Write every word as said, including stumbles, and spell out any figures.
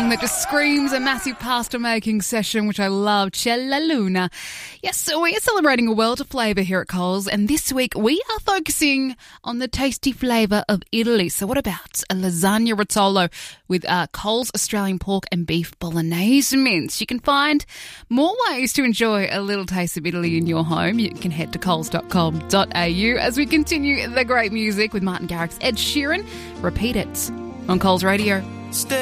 song that just screams a massive pasta making session, which I love, C'è la Luna. Yes, so we are celebrating a world of flavour here at Coles, and this week we are focusing on the tasty flavour of Italy. So what about a lasagna rotolo with uh, Coles Australian pork and beef bolognese mince? You can find more ways to enjoy a little taste of Italy in your home. You can head to coles dot com dot a u as we continue the great music with Martin Garrix's Ed Sheeran. Repeat it on Coles Radio. Stay